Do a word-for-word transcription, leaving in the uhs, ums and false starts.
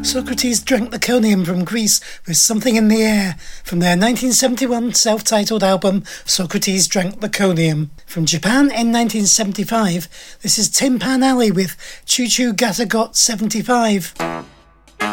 Socrates drank the conium from Greece with Something in the Air from their nineteen seventy-one self-titled album Socrates Drank the Conium. From Japan in nineteen seventy-five, this is Tin Pan Alley with Choo Choo Gatta Got seventy-five.